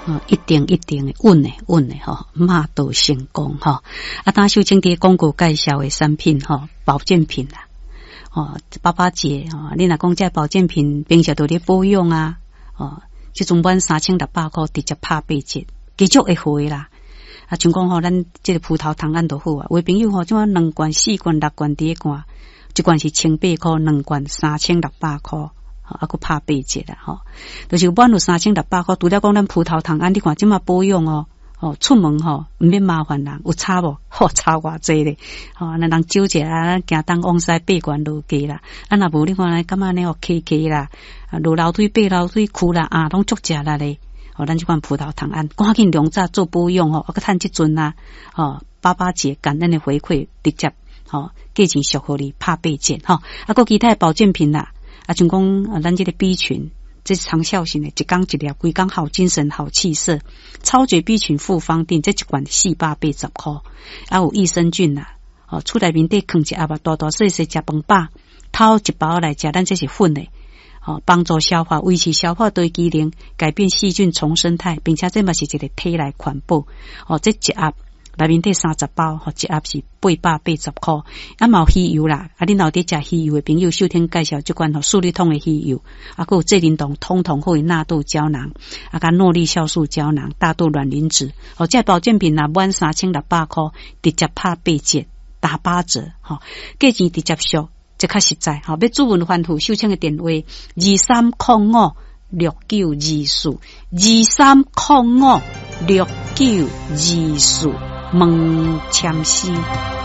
一定的稳的吼，马到成功吼。当秀清伫广告介绍的产品吼，保健品啦，爸爸节你若讲这保健品平时都咧保养啊，即种满3600块直接拍8折，继续会回啦。像讲咱这个葡萄糖胺都好啊，有朋友即么2罐、4罐、6罐伫罐，一罐是1800块，2罐3600块。还拍8折啦吼，就是满有3600块，除了讲咱葡萄糖胺，你看即马保养出门毋免麻烦人，有差无？差偌济咧，那人酒者啊，行当往西8罐落价啦，若无你看感觉呢KK啦，落楼梯爬楼梯哭啦，拢足食啦咧，咱即款葡萄糖胺，赶紧量早做保养较趁即阵啊，爸节感恩的回馈直接价钱俗互你拍8折还其他的保健品啦。像讲咱这个 B 群，这是长效型的，一缸一粒，规缸好精神、好气色。超绝 B 群复方定，这一罐480块。有益生菌啦，厝内面底放一盒大大细细食饭饱，偷一包来食，咱这是粉的，帮助消化，维持消化对机能，改变细菌重生态，并且这嘛是一个体内环保。这一盒内面底30包，一盒是880块。嘛有鱼油啦，恁老伫食鱼油的朋友，收听介绍这款素立通的鱼油，还有这灵动通可以纳豆胶囊，甲诺丽酵素胶囊、大豆卵磷脂。这保健品满3600块，直接拍8折，打8折，价钱直接俗，这较实在。要主文欢呼收听的电话23056924，23056924。问签诗。